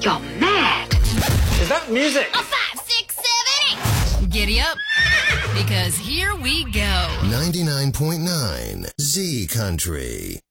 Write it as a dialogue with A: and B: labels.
A: You're mad.
B: Is that music?
C: A 5, 6, 7, 8. Giddy up, because here we go.
D: 99.9 Z Country.